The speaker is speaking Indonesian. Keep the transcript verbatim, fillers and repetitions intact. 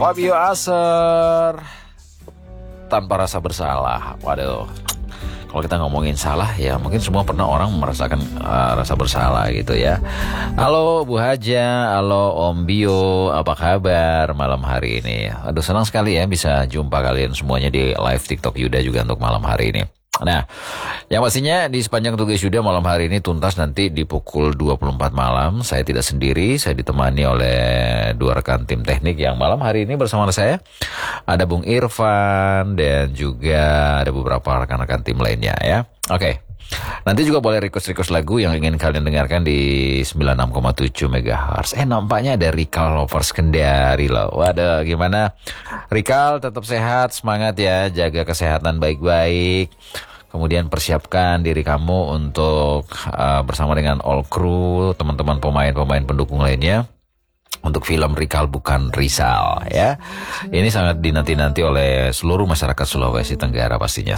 Fabio Aser tanpa rasa bersalah. Waduh, kalau kita ngomongin salah ya mungkin semua pernah orang merasakan uh, rasa bersalah gitu ya. Halo Bu Haja, halo Om Bio, apa kabar malam hari ini? Aduh, senang sekali ya bisa jumpa kalian semuanya di live TikTok Yuda juga untuk malam hari ini. Nah, yang pastinya di sepanjang tugas Yuda malam hari ini tuntas nanti di pukul dua puluh empat malam. Saya tidak sendiri, saya ditemani oleh dua rekan tim teknik yang malam hari ini bersama saya. Ada Bung Irfan dan juga ada beberapa rekan-rekan tim lainnya ya. Oke, nanti juga boleh request-request lagu yang ingin kalian dengarkan di sembilan puluh enam koma tujuh megahertz. Eh, nampaknya ada Rikal Lovers Kendari loh. Waduh, gimana? Rikal tetap sehat, semangat ya, jaga kesehatan baik-baik. Kemudian persiapkan diri kamu untuk uh, bersama dengan all crew, teman-teman pemain-pemain pendukung lainnya untuk film Rikal Bukan Rizal ya. Ini sangat dinanti-nanti oleh seluruh masyarakat Sulawesi Tenggara pastinya.